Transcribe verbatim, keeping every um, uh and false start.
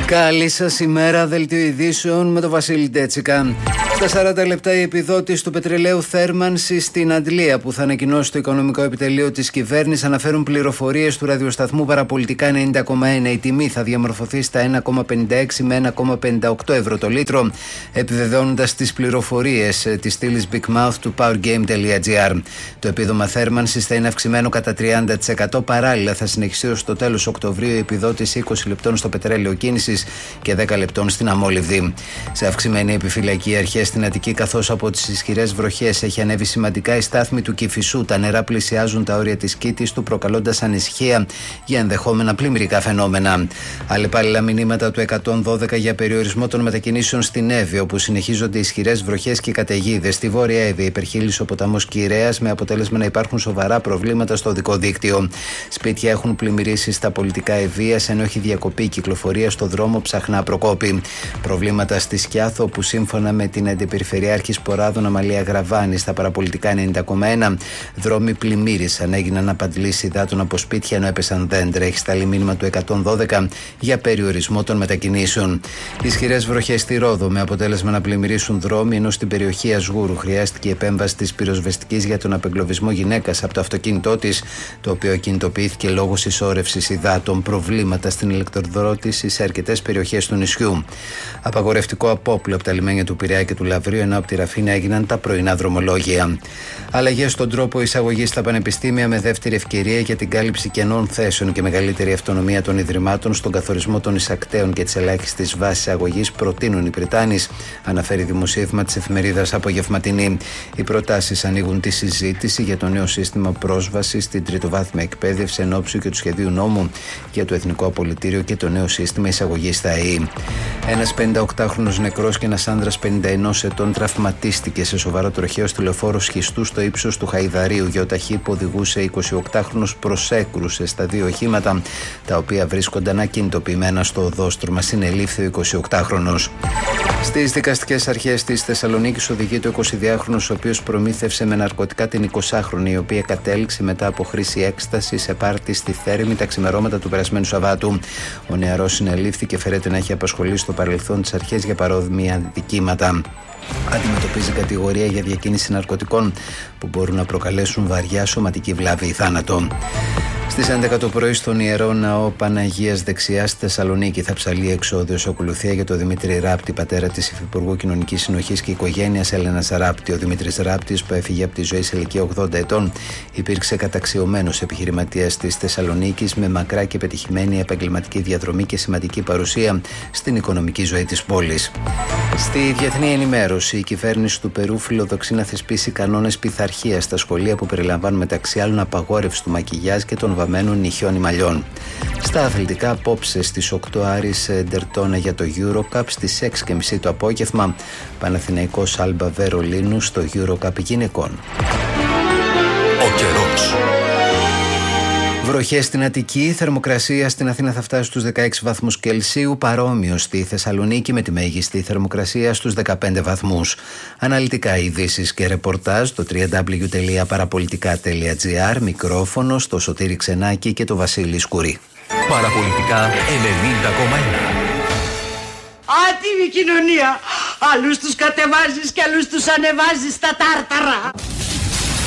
Καλή σας ημέρα, δελτίο ειδήσεων με τον Βασίλη Ντέτσικα. Στα σαράντα λεπτά η επιδότηση του πετρελαίου θέρμανσης στην Αντλία που θα ανακοινώσει το οικονομικό επιτελείο της κυβέρνησης αναφέρουν πληροφορίες του ραδιοσταθμού Παραπολιτικά ενενήντα κόμμα ένα. Η τιμή θα διαμορφωθεί στα ένα κόμμα πενήντα έξι με ένα κόμμα πενήντα οκτώ ευρώ το λίτρο, επιβεβαιώνοντας τις πληροφορίες της στήλης Big Mouth του powergame.gr. Το επίδομα θέρμανσης θα είναι αυξημένο κατά τριάντα τοις εκατό. Παράλληλα θα συνεχιστεί ως το τέλος Οκτωβρίου η επιδότηση είκοσι λεπτών στο πετρέλαιο κίνησης και δέκα λεπτών στην αμόλυβδη. Σε αυξημένη επιφυλακή αρχές στην Αττική, καθώς από τις ισχυρές βροχές έχει ανέβει σημαντικά η στάθμη του Κηφισού. Τα νερά πλησιάζουν τα όρια της Κήτης του, προκαλώντας ανησυχία για ενδεχόμενα πλημμυρικά φαινόμενα. Αλλεπάλληλα μηνύματα του εκατόν δώδεκα για περιορισμό των μετακινήσεων στην Εύη, όπου συνεχίζονται ισχυρές βροχές και καταιγίδες. Στη Βόρεια Εύη υπερχείλησε ο ποταμός Κυρέας, με αποτέλεσμα να υπάρχουν σοβαρά προβλήματα στο οδικό δίκτυο. Σπίτια έχουν πλημμυρίσει στα πολιτικά Ευβοίας, ενώ έχει διακοπεί η κυκλοφορία στο δρόμο Ψαχνά-Προκόπη. Προβλήματα στη Σκιάθο, που σύμφωνα με την Αντιπεριφερειάρχη Σποράδων Αμαλία Γραβάνη στα Παραπολιτικά ενενήντα κόμμα ένα, δρόμοι πλημμύρισαν, έγιναν απαντλήσεις υδάτων από σπίτια ενώ έπεσαν δέντρα. Έχει σταλεί μήνυμα του εκατόν δώδεκα για περιορισμό των μετακινήσεων. Ισχυρές βροχές στη Ρόδο, με αποτέλεσμα να πλημμυρίσουν δρόμοι, ενώ στην περιοχή Ασγούρου χρειάστηκε η επέμβαση της πυροσβεστικής για τον απεγκλωβισμό γυναίκας από το αυτοκίνητό της, το οποίο κινητοποιήθηκε λόγω συσσόρευσης υδάτων. Προβλήματα στην ηλεκτροδρότηση σε αρκετές περιοχές του νησιού. Απαγορευτικό απόπλο από τα λιμένια του Πειραιά και του Λαβρίου, ενώ από τη Ραφίνα έγιναν τα πρωινά δρομολόγια. Αλλαγές στον τρόπο εισαγωγής στα πανεπιστήμια, με δεύτερη ευκαιρία για την κάλυψη κενών θέσεων και μεγαλύτερη αυτονομία των ιδρυμάτων στον καθορισμό των εισακτέων και της ελάχιστης βάσης αγωγής, προτείνουν οι Πριτάνης, αναφέρει δημοσίευμα της εφημερίδας Απογευματινή. Οι προτάσεις ανοίγουν τη συζήτηση για το νέο σύστημα πρόσβασης στην τριτοβάθμια εκπαίδευση εν ώψη και του σχεδίου νόμου για το Εθνικό Απολυτήριο και το νέο σύστημα εισαγωγής στα ΕΗ. Ένας πενηνταοκτάχρονος νεκρός και ένας άνδρας πενήντα ενός ετών τραυματίστηκε σε σοβαρό τροχαίο στη λεωφόρο Σχιστού στο ύψος του Χαϊδαρίου. Γεωταχή που οδηγούσε εικοσιοκτάχρονος προσέκρουσε στα δύο οχήματα, τα οποία βρίσκονταν ακινητοποιημένα στο οδόστρωμα. Συνελήφθη ο εικοσιοκτάχρονος. Στις δικαστικές αρχές της Θεσσαλονίκης οδηγείται ο εικοσιδυάχρονος, ο οποίος προμήθευσε με ναρκωτικά την εικοσάχρονη, η οποία κατέληξε μετά από χρήση έκσταση σε πάρτι στη Θέρμη τα ξημερώματα του περασμένου Σαββάτου. Ο νεαρός συνελήφθη και φέρεται να έχει απασχολήσει στο παρελθόν τις αρχές για παρόμοια δικήματα. Αντιμετωπίζει κατηγορία για διακίνηση ναρκωτικών που μπορούν να προκαλέσουν βαριά σωματική βλάβη ή θάνατο. Στις έντεκα το πρωί στον Ιερό Ναό Παναγίας Δεξιάς στη Θεσσαλονίκη θα ψαλεί εξόδιος ακολουθία για τον Δημήτρη Ράπτη, πατέρα της Υφυπουργού Κοινωνικής Συνοχής και Οικογένειας Έλενας Ράπτη. Ο Δημήτρης Ράπτης, που έφυγε από τη ζωή σε ηλικία ογδόντα ετών, υπήρξε καταξιωμένος επιχειρηματίας της Θεσσαλονίκης με μακρά και πετυχημένη επαγγελματική διαδρομή και σημαντική παρουσία στην οικονομική ζωή της πόλης. Στη διεθνή ενημέρωση, η κυβέρνηση του Περού φιλοδοξεί να θεσπίσει κανόνες πειθαρχίας στα σχολεία που περιλαμβάνουν μεταξύ άλλων απαγόρευση του μακιγιάζ και των βαμμένων νυχιών ή μαλλιών. Στα αθλητικά, απόψε στις οκτώ Άρης Ντερτόνα για το EuroCup, στις έξι και μισή το απόγευμα Παναθηναϊκός Άλμπα Βερολίνου στο EuroCup γυναικών. Ο καιρός. Βροχές στην Αττική, θερμοκρασία στην Αθήνα θα φτάσει στους δεκαέξι βαθμούς Κελσίου, παρόμοιο στη Θεσσαλονίκη με τη μέγιστη θερμοκρασία στους δεκαπέντε βαθμούς. Αναλυτικά ειδήσεις και ρεπορτάζ στο double-u double-u double-u τελεία παραπολιτικά τελεία gr, μικρόφωνο στο Σωτήρη Ξενάκη και το Βασίλη Σκουρή. Παραπολιτικά ενενήντα κόμμα ένα. Άτιμη κοινωνία! Άλλους τους κατεβάζεις και άλλους τους ανεβάζεις στα τάρταρα!